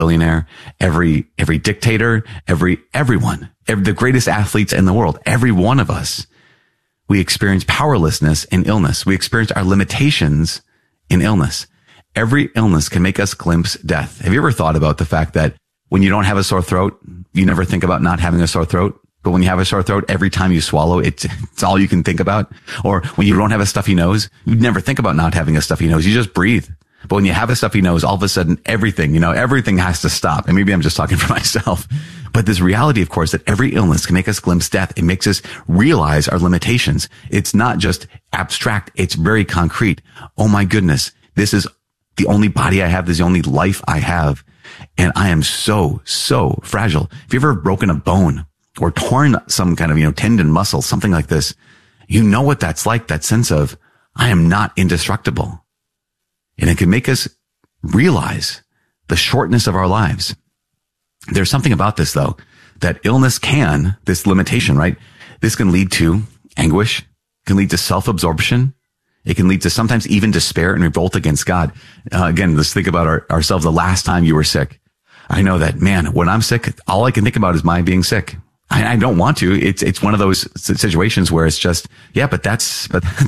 billionaire, every dictator, everyone, the greatest athletes in the world, every one of us, we experience powerlessness in illness. We experience our limitations in illness. Every illness can make us glimpse death. Have you ever thought about the fact that when you don't have a sore throat, you never think about not having a sore throat? But when you have a sore throat, every time you swallow, it's all you can think about. Or when you don't have a stuffy nose, you never think about not having a stuffy nose. You just breathe. But when you have a stuffy nose, all of a sudden, everything has to stop. And maybe I'm just talking for myself. But this reality, of course, that every illness can make us glimpse death. It makes us realize our limitations. It's not just abstract. It's very concrete. Oh my goodness. This is the only body I have. This is the only life I have. And I am so fragile. If you've ever broken a bone or torn some kind of, tendon, muscle, something like this, you know what that's like, that sense of, I am not indestructible. And it can make us realize the shortness of our lives. There's something about this, though, that illness this limitation, right? This can lead to anguish, can lead to self-absorption. It can lead to sometimes even despair and revolt against God. Again, let's think about ourselves the last time you were sick. I know that, man, when I'm sick, all I can think about is my being sick. I don't want to. It's one of those situations where it's just, yeah, but that's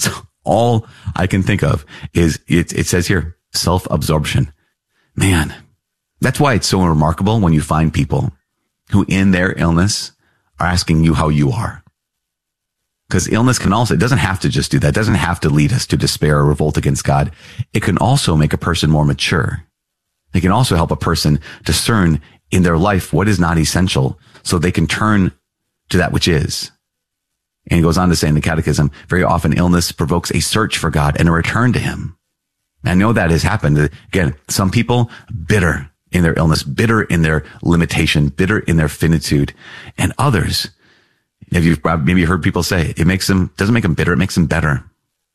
all I can think of is it says here, self-absorption. Man, that's why it's so remarkable when you find people who in their illness are asking you how you are. Because illness it doesn't have to just do that. It doesn't have to lead us to despair or revolt against God. It can also make a person more mature. It can also help a person discern in their life what is not essential so they can turn to that which is. And he goes on to say in the Catechism, very often illness provokes a search for God and a return to him. I know that has happened. Again, some people bitter in their illness, bitter in their limitation, bitter in their finitude, and others, have you maybe heard people say, doesn't make them bitter, it makes them better.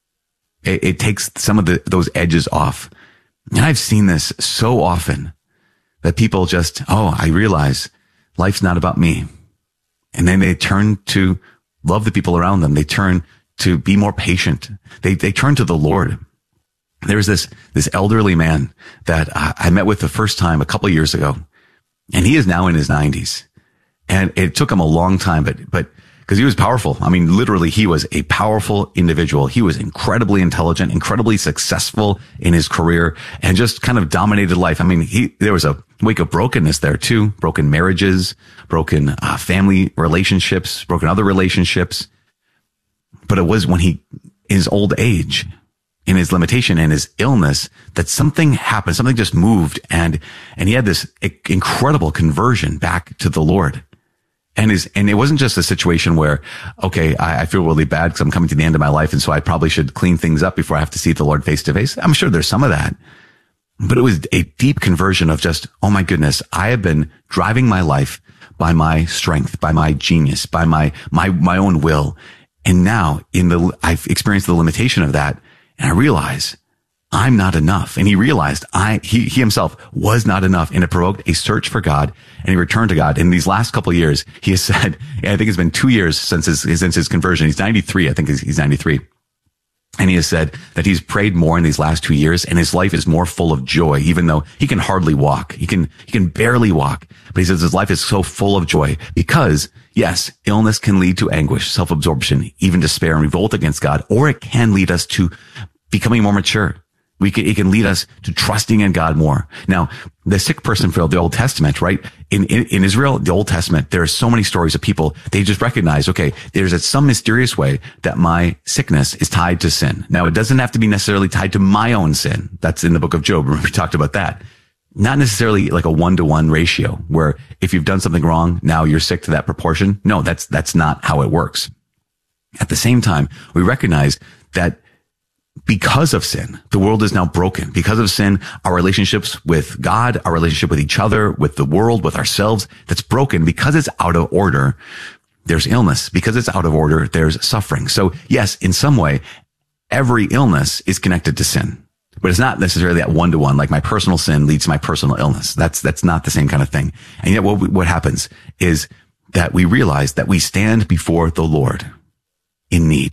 It takes some of those edges off. And I've seen this so often that people just, I realize life's not about me. And then they turn to love the people around them. They turn to be more patient. They turn to the Lord. There's this elderly man that I met with the first time a couple of years ago, and he is now in his 90s. And it took him a long time, but because he was powerful. I mean, literally, he was a powerful individual. He was incredibly intelligent, incredibly successful in his career, and just kind of dominated life. I mean, there was a wake of brokenness there too, broken marriages, broken family relationships, broken other relationships. But it was when in his old age, in his limitation and his illness, that something happened, something just moved, and he had this incredible conversion back to the Lord. And it wasn't just a situation where, okay, I feel really bad because I'm coming to the end of my life, and so I probably should clean things up before I have to see the Lord face to face. I'm sure there's some of that. But it was a deep conversion of just, oh my goodness, I have been driving my life by my strength, by my genius, by my own will. And now I've experienced the limitation of that, and I realize I'm not enough. And he realized he himself was not enough, and it provoked a search for God, and he returned to God. In these last couple of years, he has said, I think it's been 2 years since his conversion. He's 93. I think he's 93. And he has said that he's prayed more in these last 2 years, and his life is more full of joy, even though he can hardly walk. He can barely walk. But he says his life is so full of joy because, yes, illness can lead to anguish, self-absorption, even despair and revolt against God, or it can lead us to becoming more mature. It can lead us to trusting in God more. Now, the sick person for the Old Testament, right? In Israel, the Old Testament, there are so many stories of people. They just recognize, okay, there's some mysterious way that my sickness is tied to sin. Now, it doesn't have to be necessarily tied to my own sin. That's in the book of Job. Remember, we talked about that. Not necessarily like a 1-to-1 ratio where if you've done something wrong, now you're sick to that proportion. No, that's not how it works. At the same time, we recognize that because of sin, the world is now broken. Because of sin, our relationships with God, our relationship with each other, with the world, with ourselves, that's broken. Because it's out of order, there's illness. Because it's out of order, there's suffering. So yes, in some way, every illness is connected to sin. But it's not necessarily that 1-to-1, like my personal sin leads to my personal illness. That's not the same kind of thing. And yet what happens is that we realize that we stand before the Lord in need.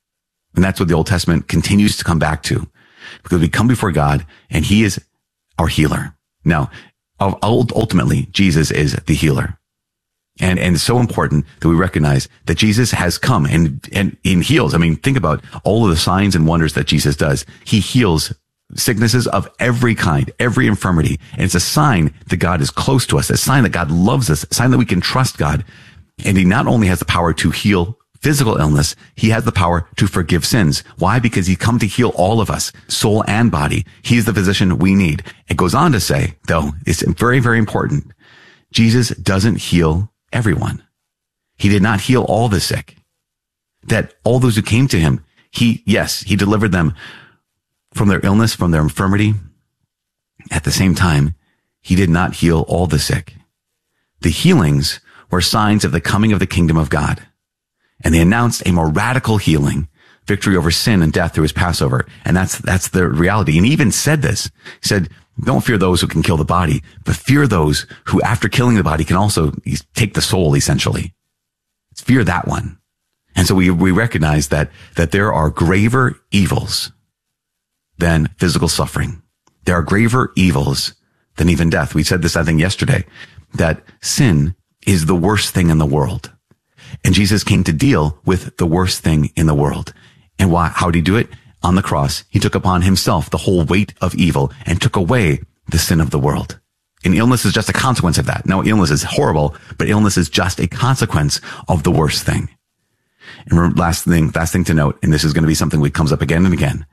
And that's what the Old Testament continues to come back to, because we come before God and he is our healer. Now, Ultimately, Jesus is the healer. And it's so important that we recognize that Jesus has come and heals. I mean, think about all of the signs and wonders that Jesus does. He heals sicknesses of every kind, every infirmity. And it's a sign that God is close to us, a sign that God loves us, a sign that we can trust God. And he not only has the power to heal physical illness, he has the power to forgive sins. Why? Because he come to heal all of us, soul and body. He's the physician we need. It goes on to say, though, it's very, very important. Jesus doesn't heal everyone. He did not heal all the sick. That all those who came to him, he delivered them from their illness, from their infirmity. At the same time, he did not heal all the sick. The healings were signs of the coming of the kingdom of God. And they announced a more radical healing, victory over sin and death through his Passover. And that's the reality. And he even said this. He said, don't fear those who can kill the body, but fear those who after killing the body can also take the soul, essentially. Fear that one. And so we recognize that there are graver evils than physical suffering. There are graver evils than even death. We said this, I think, yesterday, that sin is the worst thing in the world. And Jesus came to deal with the worst thing in the world. And why? How did he do it? On the cross, he took upon himself the whole weight of evil and took away the sin of the world. And illness is just a consequence of that. No, illness is horrible, but illness is just a consequence of the worst thing. And last thing to note, and this is going to be something that comes up again and again.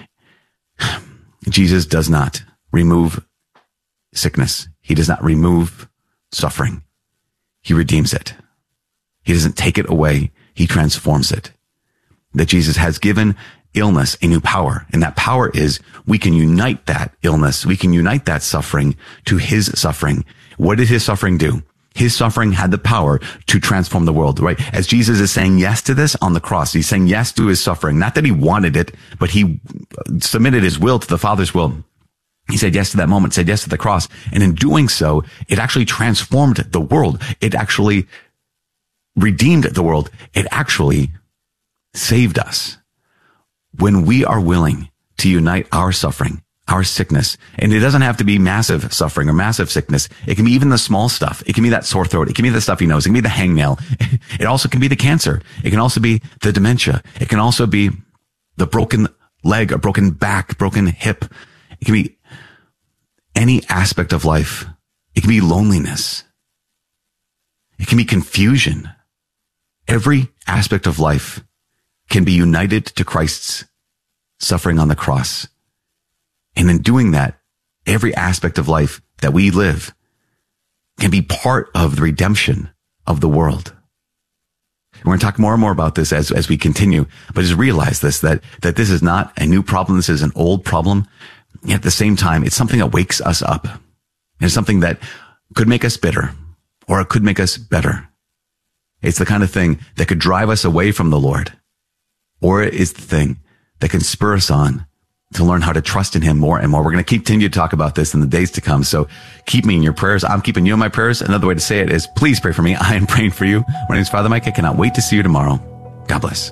Jesus does not remove sickness. He does not remove suffering. He redeems it. He doesn't take it away. He transforms it. That Jesus has given illness a new power. And that power is we can unite that illness. We can unite that suffering to his suffering. What did his suffering do? His suffering had the power to transform the world, right? As Jesus is saying yes to this on the cross, he's saying yes to his suffering. Not that he wanted it, but he submitted his will to the Father's will. He said yes to that moment, said yes to the cross. And in doing so, it actually transformed the world. It actually redeemed the world. It actually saved us. When we are willing to unite our suffering, our sickness, and it doesn't have to be massive suffering or massive sickness. It can be even the small stuff. It can be that sore throat. It can be the stuffy nose. It can be the hangnail. It also can be the cancer. It can also be the dementia. It can also be the broken leg, a broken back, broken hip. It can be any aspect of life. It can be loneliness. It can be confusion. Every aspect of life can be united to Christ's suffering on the cross. And in doing that, every aspect of life that we live can be part of the redemption of the world. And we're going to talk more and more about this as we continue, but just realize this, that this is not a new problem. This is an old problem. Yet at the same time, it's something that wakes us up. It's something that could make us bitter, or it could make us better. It's the kind of thing that could drive us away from the Lord, or it is the thing that can spur us on to learn how to trust in him more and more. We're going to continue to talk about this in the days to come. So keep me in your prayers. I'm keeping you in my prayers. Another way to say it is please pray for me. I am praying for you. My name is Father Mike. I cannot wait to see you tomorrow. God bless.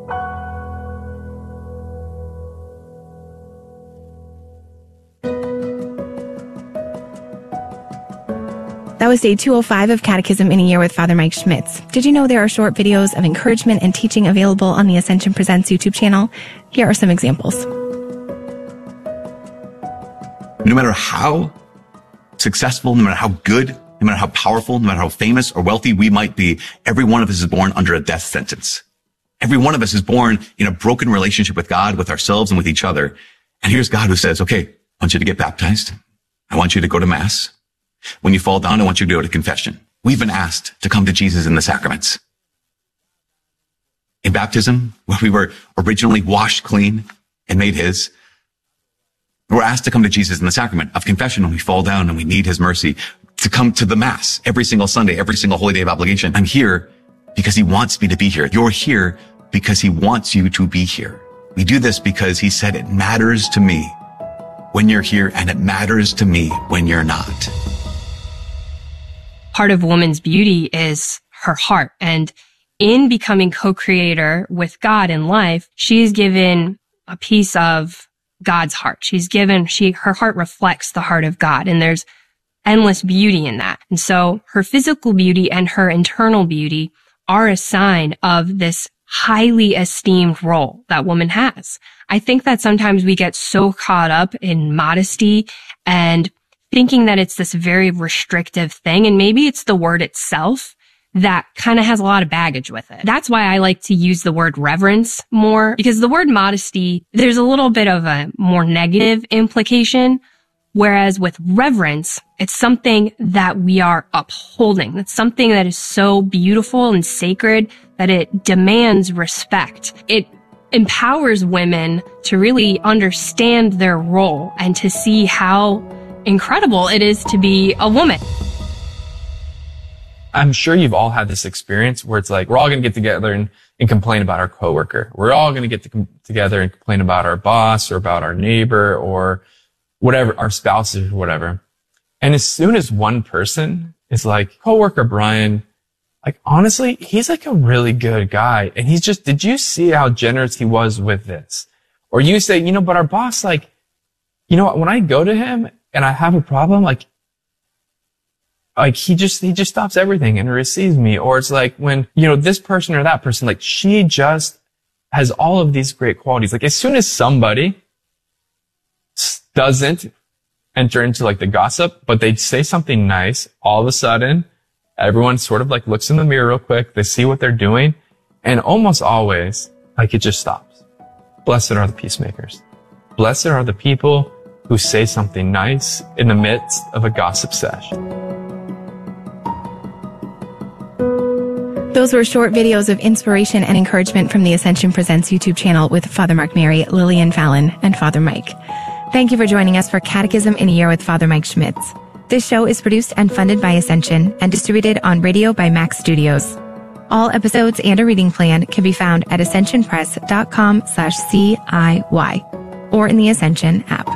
That was day 205 of Catechism in a Year with Father Mike Schmitz. Did you know there are short videos of encouragement and teaching available on the Ascension Presents YouTube channel? Here are some examples. No matter how successful, no matter how good, no matter how powerful, no matter how famous or wealthy we might be, every one of us is born under a death sentence. Every one of us is born in a broken relationship with God, with ourselves, and with each other. And here's God who says, okay, I want you to get baptized. I want you to go to Mass. When you fall down, I want you to go to confession. We've been asked to come to Jesus in the sacraments. In baptism, where we were originally washed clean and made his, we're asked to come to Jesus in the sacrament of confession when we fall down and we need his mercy, to come to the Mass every single Sunday, every single holy day of obligation. I'm here because he wants me to be here. You're here because he wants you to be here. We do this because he said it matters to me when you're here, and it matters to me when you're not. Part of woman's beauty is her heart. And in becoming co-creator with God in life, she's given a piece of God's heart. Her heart reflects the heart of God. And there's endless beauty in that. And so her physical beauty and her internal beauty are a sign of this highly esteemed role that woman has. I think that sometimes we get so caught up in modesty and thinking that it's this very restrictive thing. And maybe it's the word itself that kind of has a lot of baggage with it. That's why I like to use the word reverence more, because the word modesty, there's a little bit of a more negative implication. Whereas with reverence, it's something that we are upholding. It's something that is so beautiful and sacred that it demands respect. It empowers women to really understand their role and to see how incredible it is to be a woman. I'm sure you've all had this experience where it's like, we're all going to get together and complain about our coworker. We're all going to get together and complain about our boss or about our neighbor or whatever, our spouses or whatever. And as soon as one person is like, coworker Brian, like, honestly, he's like a really good guy. And he's just, did you see how generous he was with this? Or you say, but our boss, like, when I go to him and I have a problem, like he just stops everything and receives me. Or it's like when, this person or that person, like she just has all of these great qualities. Like as soon as somebody doesn't enter into like the gossip, but they say something nice, all of a sudden, everyone sort of like looks in the mirror real quick. They see what they're doing. And almost always, like it just stops. Blessed are the peacemakers. Blessed are the people who say something nice in the midst of a gossip sesh. Those were short videos of inspiration and encouragement from the Ascension Presents YouTube channel with Father Mark Mary, Lillian Fallon, and Father Mike. Thank you for joining us for Catechism in a Year with Father Mike Schmitz. This show is produced and funded by Ascension and distributed on radio by Max Studios. All episodes and a reading plan can be found at ascensionpress.com/CIY or in the Ascension app.